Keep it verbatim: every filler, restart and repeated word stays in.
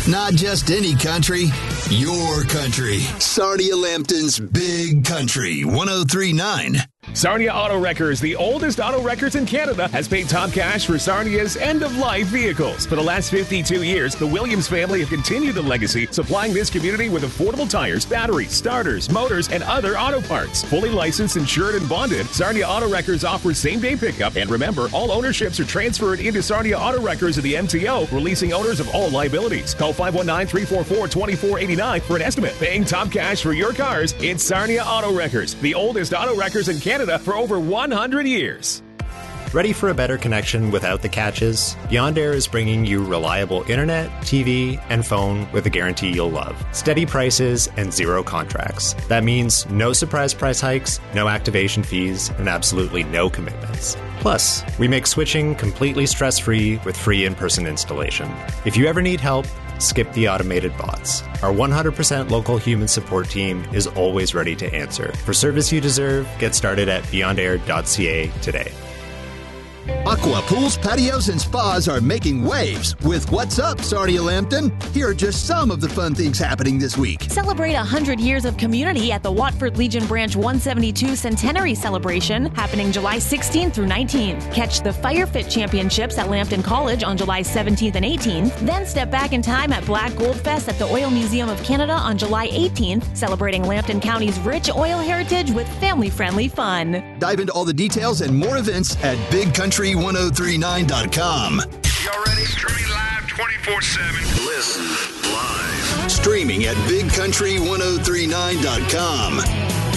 Not just any country, your country. Sarnia Lambton's Big Country, one oh three point nine. Sarnia Auto Wreckers, the oldest auto wreckers in Canada, has paid top cash for Sarnia's end-of-life vehicles. For the last fifty-two years, the Williams family have continued the legacy, supplying this community with affordable tires, batteries, starters, motors, and other auto parts. Fully licensed, insured, and bonded, Sarnia Auto Wreckers offers same-day pickup. And remember, all ownerships are transferred into Sarnia Auto Wreckers of the M T O, releasing owners of all liabilities. Call five one nine, three four four, two four eight nine for an estimate. Paying top cash for your cars, it's Sarnia Auto Wreckers, the oldest auto wreckers in Canada for over one hundred years. Ready for a better connection without the catches? Beyond Air is bringing you reliable internet, T V, and phone with a guarantee you'll love. Steady prices and zero contracts. That means no surprise price hikes, no activation fees, and absolutely no commitments. Plus, we make switching completely stress-free with free in-person installation. If you ever need help, skip the automated bots. Our one hundred percent local human support team is always ready to answer. For service you deserve, get started at beyond air dot c a today. Aqua pools, patios, and spas are making waves with What's Up, Sarnia Lambton. Here are just some of the fun things happening this week. Celebrate one hundred years of community at the Watford Legion Branch one seventy-two Centenary Celebration, happening July sixteenth through nineteenth. Catch the Fire Fit Championships at Lambton College on July seventeenth and eighteenth. Then step back in time at Black Gold Fest at the Oil Museum of Canada on July eighteenth, celebrating Lambton County's rich oil heritage with family-friendly fun. Dive into all the details and more events at big country one oh three nine dot com. Y'all ready? Streaming live twenty-four seven. Listen live. Streaming at big country one oh three nine dot com.